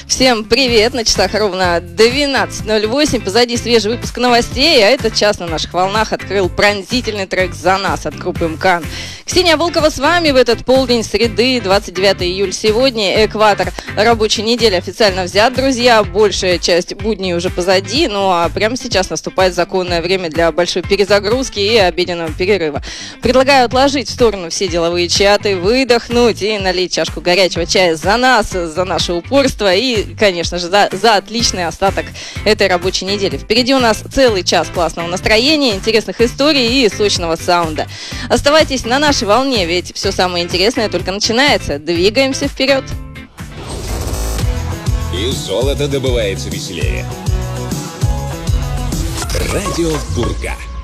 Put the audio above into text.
Всем привет! На часах ровно 12:08. Позади свежий выпуск новостей, а этот час на наших волнах открыл пронзительный трек «За нас» от группы МКАН. Ксения Волкова с вами в этот полдень среды, 29 июля сегодня. Экватор рабочей недели официально взят, друзья. Большая часть будней уже позади, ну а прямо сейчас наступает законное время для большой перезагрузки и обеденного перерыва. Предлагаю отложить в сторону все деловые чаты, выдохнуть и налить чашку горячего чая за нас, за наше упорство и, конечно же, за отличный остаток этой рабочей недели. Впереди у нас целый час классного настроения, интересных историй и сочного саунда. Оставайтесь на нашей волне, ведь все самое интересное только начинается. Двигаемся вперед! И золото добывается веселее. Радио Бурга.